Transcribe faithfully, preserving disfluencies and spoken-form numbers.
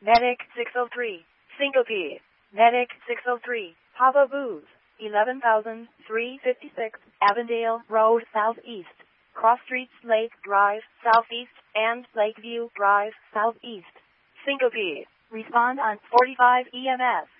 Medic six oh three. Syncope. Medic six oh three. Papa Booze. eleven thousand three hundred fifty-six Avondale Road Southeast. Cross Streets Lake Drive Southeast and Lakeview Drive Southeast. Syncope. Respond on forty-five E M S.